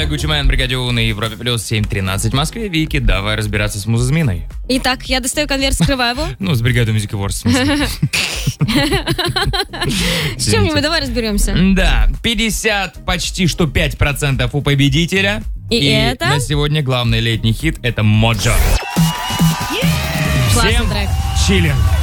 Гуччи Мэн, Бригаде У на Европе плюс 7:13 в Москве. Вики, давай разбираться с музызминой. Итак, я достаю конверт, скрываю его. Ну, с бригадой Music Awards, в смысле. С чем-нибудь давай разберемся. Да, 50, почти что 5% у победителя. И это? На сегодня главный летний хит — это Моджо. Классный Всем трек. чиллинг.